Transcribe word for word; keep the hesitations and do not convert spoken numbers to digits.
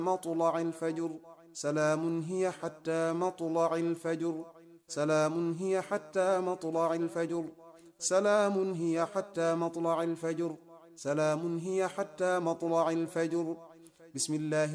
مطلع الفجر سلام هي حتى مطلع الفجر سلام هي حتى مطلع الفجر سلام هي حتى مطلع الفجر سلام هي حتى مطلع الفجر بسم الله